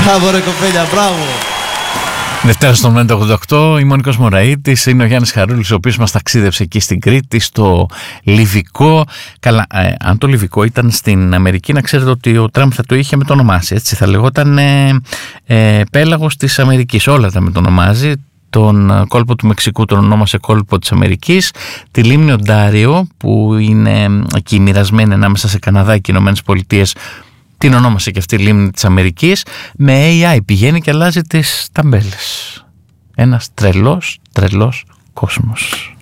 Μπράβο ρε κοπέλια, μπράβο. Δευτέρα στο 88, η Μόνικος Μωραΐτης, είναι ο Γιάννης Χαρούλης, ο οποίος μας ταξίδεψε εκεί στην Κρήτη, στο Λιβικό. Καλά, αν το Λιβικό ήταν στην Αμερική, να ξέρετε ότι ο Τραμπ θα το είχε μετονομάσει, έτσι, θα λεγόταν πέλαγος της Αμερικής, όλα τα μετονομάζει. Τον κόλπο του Μεξικού τον ονόμασε κόλπο της Αμερικής, τη λίμνη Οντάριο που είναι εκεί μοιρασμένη ανάμεσα σε Καναδά και Ηνωμένες Πολιτείες, την ονόμασε και αυτή η λίμνη της Αμερικής. Με AI πηγαίνει και αλλάζει τις ταμπέλες. Ένας τρελός κόσμος.